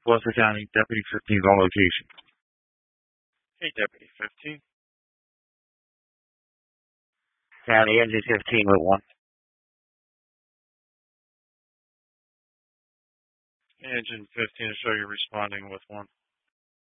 Gloucester County, Deputy 15 is on location. Hey, Deputy 15. County Engine 15 with 1. Engine 15, show you responding with 1.